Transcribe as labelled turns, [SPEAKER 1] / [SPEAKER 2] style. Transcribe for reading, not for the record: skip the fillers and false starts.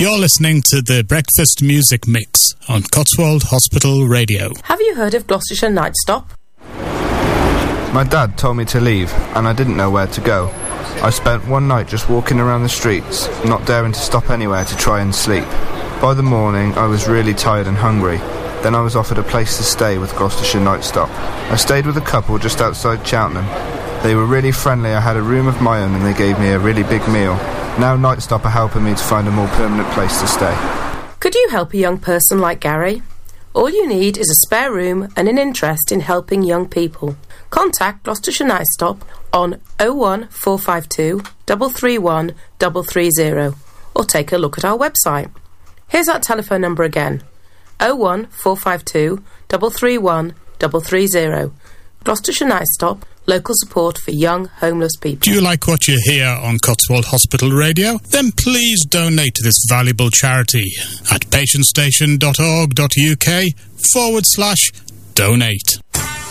[SPEAKER 1] You're listening to the Breakfast Music Mix on Cotswold Hospital Radio.
[SPEAKER 2] Have you heard of Gloucestershire Night Stop?
[SPEAKER 3] My dad told me to leave, and I didn't know where to go. I spent one night just walking around the streets, not daring to stop anywhere to try and sleep. By the morning, I was really tired and hungry. Then I was offered a place to stay with Gloucestershire Night Stop. I stayed with a couple just outside Cheltenham. They were really friendly. I had a room of my own and they gave me a really big meal. Now Night Stop are helping me to find a more permanent place to stay.
[SPEAKER 2] Could you help a young person like Gary? All you need is a spare room and an interest in helping young people. Contact Gloucestershire Night Stop on 01452 331 330 or take a look at our website. Here's our telephone number again: 01452 331 330. Gloucestershire Night Stop, local support for young homeless people.
[SPEAKER 1] Do you like what you hear on Cotswold Hospital Radio? Then please donate to this valuable charity at patientstation.org.uk/donate.